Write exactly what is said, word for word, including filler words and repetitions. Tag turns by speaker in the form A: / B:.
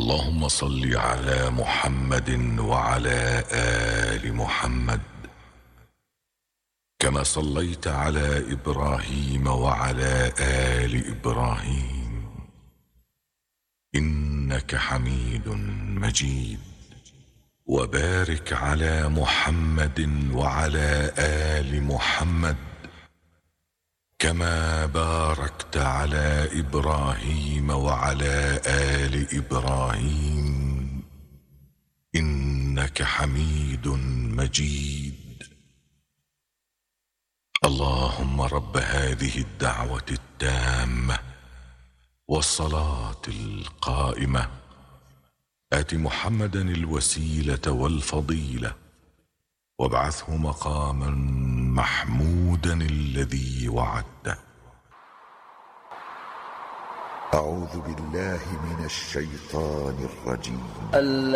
A: اللهم صل على محمد وعلى آل محمد كما صليت على إبراهيم وعلى آل إبراهيم إنك حميد مجيد. وبارك على محمد وعلى آل محمد كما باركت على إبراهيم وعلى آل إبراهيم إنك حميد مجيد. اللهم رب هذه الدعوة التامة والصلاة القائمة آت محمدا الوسيلة والفضيلة وابعثه مقاما محمودا الذي وعدته.
B: أعوذ بالله من الشيطان الرجيم.